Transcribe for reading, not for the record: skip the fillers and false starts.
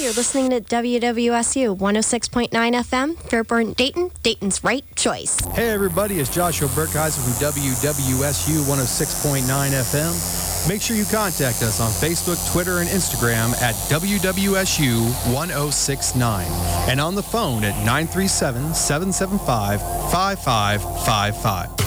you're listening to WWSU 106.9 FM, Fairburn, Dayton, Dayton's right choice. Hey everybody, it's Joshua Burkheiser from WWSU 106.9 FM. Make sure you contact us on Facebook, Twitter, and Instagram at WWSU 1069 and on the phone at 937-775-5555.